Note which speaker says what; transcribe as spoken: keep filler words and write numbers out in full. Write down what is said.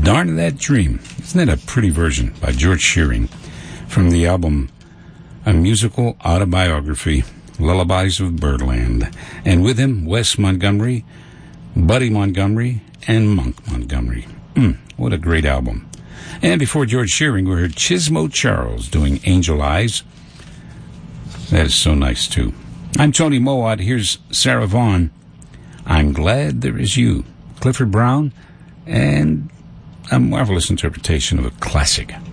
Speaker 1: Darn That Dream. Isn't that a pretty version by George Shearing from the album A Musical Autobiography, Lullabies of Birdland. And with him, Wes Montgomery, Buddy Montgomery, and Monk Montgomery. Mm, what a great album. And before George Shearing, we heard Chismo Charles doing Angel Eyes. That is so nice, too. I'm Tony Mowat. Here's Sarah Vaughan. I'm Glad There Is You. Clifford Brown, and a marvelous interpretation of a classic.